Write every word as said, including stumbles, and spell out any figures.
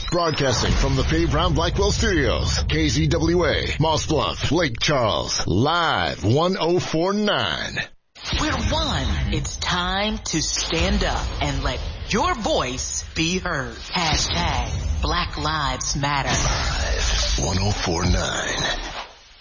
Broadcasting from the Fave Brown Blackwell Studios. K Z W A, Moss Bluff, Lake Charles. Live one oh four point nine. We're one. It's time to stand up and let your voice be heard. Hashtag Black Lives Matter. Live one oh four point nine.